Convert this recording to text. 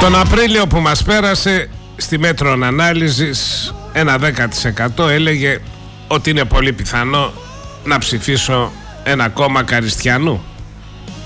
Τον Απρίλιο που μας πέρασε, στη Μέτρον Ανάλυσης ένα 10% έλεγε ότι είναι πολύ πιθανό να ψηφίσω ένα κόμμα Καριστιανού.